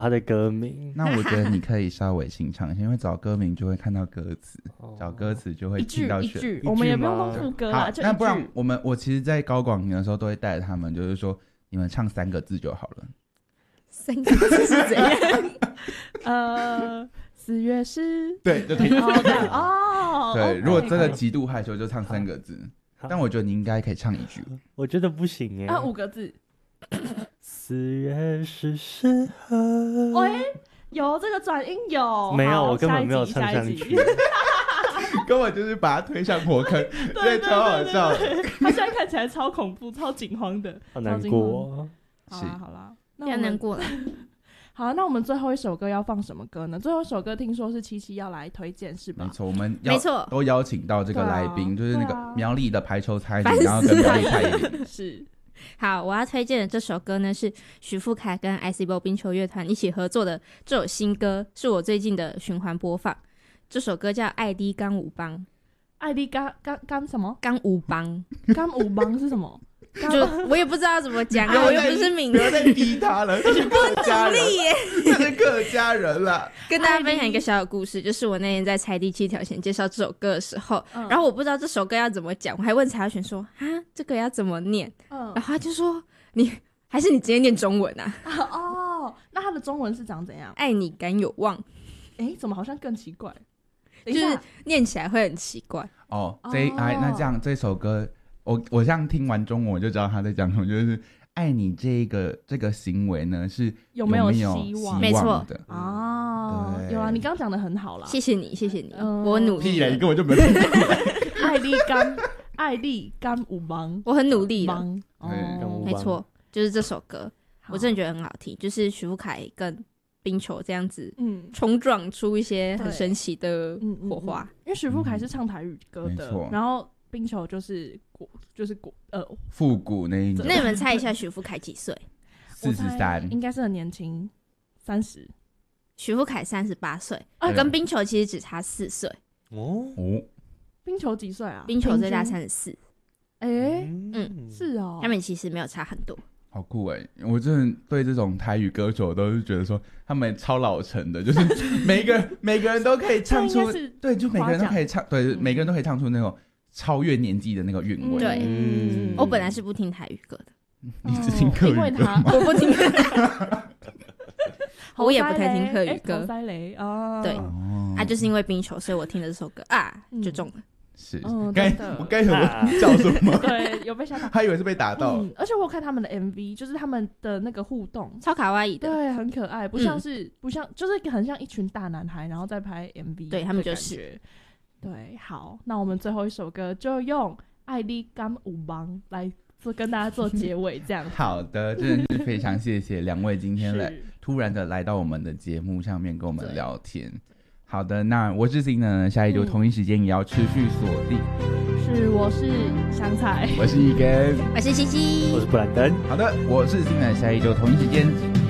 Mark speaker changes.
Speaker 1: 他的歌名。
Speaker 2: 那我觉得你可以稍微清唱一下，因为找歌名就会看到歌词，找歌词就会听到
Speaker 3: 一句，我们也不用弄副歌啦，就一句。
Speaker 2: 那不然我其实，在高广庭的时候都会带着他们，就是说你们唱3个字就好了。
Speaker 3: 3个字是怎样
Speaker 2: ？4月10，对，就
Speaker 3: 停。
Speaker 2: 对，如果真的极度害羞，就唱3个字。但我觉得你应该可以唱一句。
Speaker 1: 我觉得不行哎。
Speaker 3: 5个字。
Speaker 1: 4月是时候。
Speaker 3: 喂，有这个转音有？
Speaker 1: 没有，我根本没有唱上去。
Speaker 2: 根本就是把他推向火坑，对，超好笑的。
Speaker 3: 他现在看起来超恐怖、超惊慌的，
Speaker 1: 好难过。
Speaker 3: 好啦，
Speaker 4: 不要难过了。
Speaker 3: 好，那我们最后一首歌要放什么歌呢？最后一首歌听说是77要来推荐，是吧？
Speaker 2: 没错，我们都邀请到这个来宾，就是那个苗栗的排球才女，然后跟苗栗蔡依林。
Speaker 3: 是。
Speaker 4: 好，我要推荐的这首歌呢是许富凯跟 ICBO 冰球乐团一起合作的这首新歌，是我最近的循环播放。这首歌叫《爱的干舞帮》。
Speaker 3: 爱的干什么？
Speaker 4: 干舞帮。
Speaker 3: 干舞帮是什么？
Speaker 4: 就我也不知道怎么讲啊，我又不是闽南人。
Speaker 2: 在逼他了，这是客家人耶，这是客家人啦。
Speaker 4: 跟大家分享一个小故事，就是我那天在猜第7条线介绍这首歌的时候，然后我不知道这首歌要怎么讲，我还问查询说啊，这个要怎么念？然后他就说你还是你直接念中文啊？
Speaker 3: 哦，那他的中文是长怎样？
Speaker 4: 爱你敢有望？
Speaker 3: 怎么好像更奇怪？
Speaker 4: 就是念起来会很奇怪
Speaker 2: 哦。那这样这首歌。我这样听完中文我就知道他在讲什么，就是爱你这个行为呢是有没有希望的？
Speaker 4: 没错
Speaker 3: 哦，有啊，你刚刚讲的很好啦，
Speaker 4: 谢谢你，我努力。
Speaker 2: 屁人根本就没有
Speaker 3: 爱力干舞帮，
Speaker 4: 我很努力了。
Speaker 1: 没
Speaker 4: 错，就是这首歌，我真的觉得很好听，就是许富凯跟冰球这样子，冲撞出一些很神奇的火花。
Speaker 3: 因为许富凯是唱台语歌的，然后冰球就是
Speaker 2: 复古那一种。
Speaker 4: 那你们猜一下许富凯几岁
Speaker 2: ？43，
Speaker 3: 应该是很年轻，30。
Speaker 4: 许富凯38岁，跟冰球其实只差4岁。
Speaker 3: 冰球几岁啊？
Speaker 4: 冰球最大34。
Speaker 3: 是哦。
Speaker 4: 他们其实没有差很多。
Speaker 2: 好酷哎！我真的对这种台语歌手都是觉得说他们超老成的，就是每个人都可以唱出，对，就每个人都可以唱，对，每个人都可以唱出那种超越年纪的那个韵味。
Speaker 4: 对，我本来是不听台语歌的，
Speaker 2: 你只听客语歌吗？
Speaker 4: 我不听，我也不太听客语歌。对，就是因为冰球，所以我听了这首歌就中了。
Speaker 2: 是，我该怎么叫什么？
Speaker 3: 对，有被吓到，
Speaker 2: 他以为是被打到。
Speaker 3: 而且我看他们的 MV， 就是他们的那个互动，
Speaker 4: 超卡哇伊的，
Speaker 3: 对，很可爱，不像，就是很像一群大男孩，然后再拍 MV，
Speaker 4: 对他们就是。
Speaker 3: 对，好，那我们最后一首歌就用《爱你敢有望》来跟大家做结尾，这样。
Speaker 2: 好的，真的是非常谢谢2位今天突然的来到我们的节目上面跟我们聊天。好的，那我是 Cine 呢，下一周同一时间也要持续锁定。
Speaker 3: 我是香菜，
Speaker 2: 我是一根，
Speaker 4: 我是西西，
Speaker 1: 我是布兰登。
Speaker 2: 好的，我是 Cine，下一周同一时间